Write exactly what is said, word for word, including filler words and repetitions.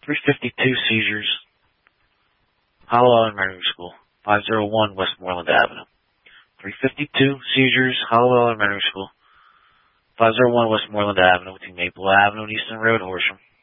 three fifty-two seizures, Hallowell Elementary School, five oh one Westmoreland Avenue. three fifty-two seizures, Hallowell Elementary School, five oh one Westmoreland Avenue between Maple Avenue and Eastern Road, Horsham.